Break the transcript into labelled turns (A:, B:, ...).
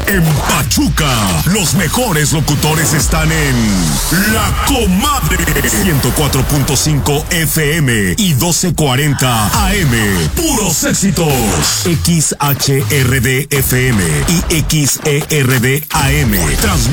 A: En Pachuca, los mejores locutores están en La Comadre. 104.5 FM y 1240 AM. Puros éxitos. XHRD FM y XERD AM.